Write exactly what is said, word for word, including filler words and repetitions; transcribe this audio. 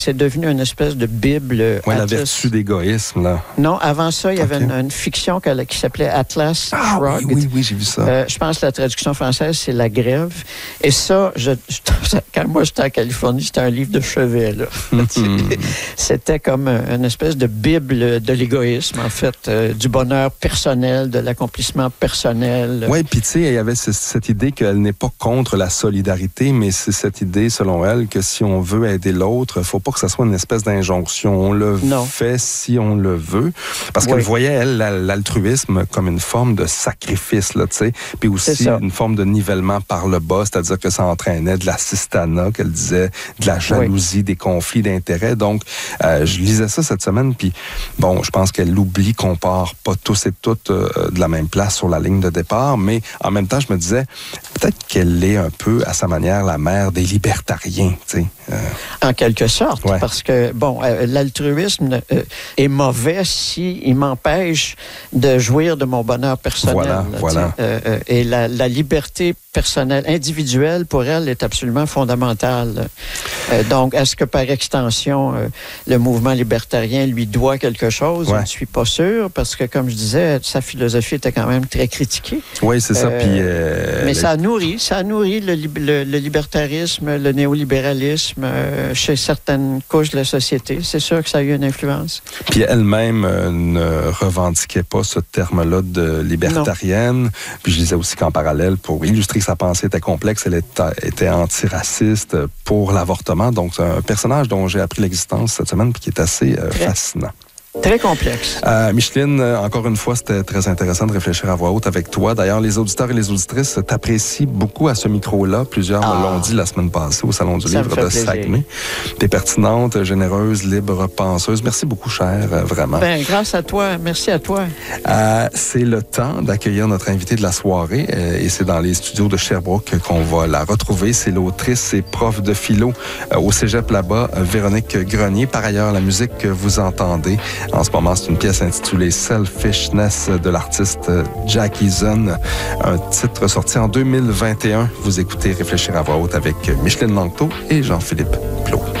C'est devenu une espèce de Bible. Oui, la vertu d'égoïsme, là. Non, avant ça, il y avait okay. une, une fiction qui s'appelait Atlas ah, Shrugged. Oui, oui, oui, j'ai vu ça. Euh, je pense que la traduction française, c'est La Grève. Et ça, je, je, quand moi j'étais en Californie, c'était un livre de chevet, là. Mm-hmm. C'était comme une espèce de Bible de l'égoïsme, en fait, euh, du bonheur personnel, de l'accomplissement personnel. Oui, puis tu sais, il y avait ce, cette idée qu'elle n'est pas contre la solidarité, mais c'est cette idée, selon elle, que si on veut aider l'autre, il ne faut pas que ça soit une espèce d'injonction. On le non. fait si on le veut. Parce oui. qu'elle voyait, elle, l'altruisme comme une forme de sacrifice, là, tu sais. Puis aussi une forme de nivellement par le bas, c'est-à-dire que ça entraînait de l'assistanat, qu'elle disait, de la jalousie, oui. des conflits d'intérêts. Donc, euh, je lisais ça cette semaine, puis bon, je pense qu'elle oublie qu'on part pas tous et toutes euh, de la même place sur la ligne de départ, mais en même temps, je me disais, peut-être qu'elle est un peu, à sa manière, la mère des libertariens, tu sais. Euh... En quelque sorte, ouais. parce que, bon, euh, l'altruisme euh, est mauvais s'il m'empêche de jouir de mon bonheur personnel. Voilà, là, voilà. Euh, euh, et la, la liberté personnelle, individuelle, pour elle, est absolument fondamentale. Euh, donc, est-ce que, par extension, euh, le mouvement libertarien lui doit quelque chose? Ouais. Je ne suis pas sûr, parce que, comme je disais, sa philosophie était quand même très critiquée. Oui, c'est ça. Euh, puis, euh, mais le... ça nourrit, ça nourrit le, le, le libertarisme, le néolibéralisme euh, chez certaines couches de la société. C'est sûr que ça a eu une influence. Puis elle-même euh, ne revendiquait pas ce terme-là de libertarienne. Non. Puis je disais aussi qu'en parallèle, pour illustrer que sa pensée était complexe, elle était, était antiraciste pour l'avortement. Donc, c'est un personnage dont j'ai appris l'existence cette semaine puis qui est assez euh, fascinant. Très complexe. Euh, Micheline, encore une fois, c'était très intéressant de réfléchir à voix haute avec toi. D'ailleurs, les auditeurs et les auditrices t'apprécient beaucoup à ce micro-là. Plusieurs ah. me l'ont dit la semaine passée au Salon du Ça Livre de plaisir. Saguenay. T'es pertinente, généreuse, libre, penseuse. Merci beaucoup, chère, vraiment. Ben, grâce à toi. Merci à toi. Euh, c'est le temps d'accueillir notre invitée de la soirée euh, et c'est dans les studios de Sherbrooke qu'on va la retrouver. C'est l'autrice et prof de philo euh, au cégep là-bas, Véronique Grenier. Par ailleurs, la musique que vous entendez en ce moment, c'est une pièce intitulée Selfishness de l'artiste Jackie Zun, un titre sorti en deux mille vingt et un. Vous écoutez Réfléchir à voix haute avec Micheline Langto et Jean-Philippe Plot.